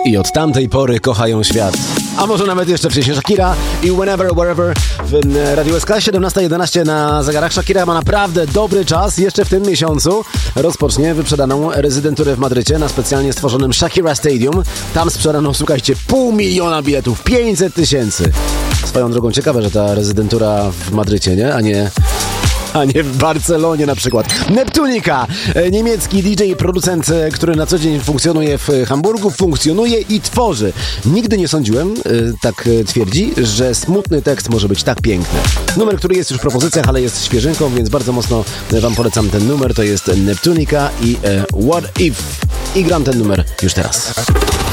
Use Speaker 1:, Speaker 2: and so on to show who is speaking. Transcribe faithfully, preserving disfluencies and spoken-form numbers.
Speaker 1: I od tamtej pory kochają świat. A może nawet jeszcze wcześniej Shakira i Whenever, Wherever w Radiu S K. siedemnasta jedenaście na zegarach. Shakira ma naprawdę dobry czas. Jeszcze w tym miesiącu rozpocznie wyprzedaną rezydenturę w Madrycie na specjalnie stworzonym Shakira Stadium. Tam sprzedano, słuchajcie, pół miliona biletów, pięćset tysięcy. Swoją drogą ciekawe, że ta rezydentura w Madrycie, nie? A nie... a nie w Barcelonie na przykład. Neptunika, niemiecki D J i producent, który na co dzień funkcjonuje w Hamburgu, funkcjonuje i tworzy. Nigdy nie sądziłem, tak twierdzi, że smutny tekst może być tak piękny. Numer, który jest już w propozycjach, ale jest świeżynką, więc bardzo mocno wam polecam ten numer. To jest Neptunika i What If. I gram ten numer już teraz.